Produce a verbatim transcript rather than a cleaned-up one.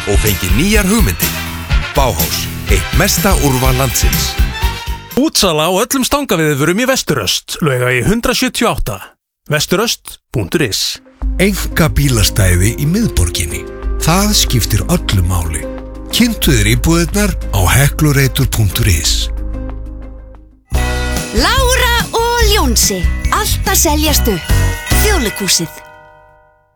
og fengi nýjar hugmyndir. Bauhaus, eitt mesta úrval landsins. Útsala á öllum stangaviðvörum í Vesturöst, Laugavegi hundrað sjötíu og átta. vesturöst punktur is. Enga bílastæði í miðborginni. Það skiptir öllu máli. Kynntu þér íbúðirnar á heklureitur punktur is. Lára og Jónsi, allt að seljast upp. Þjóðleikhúsið.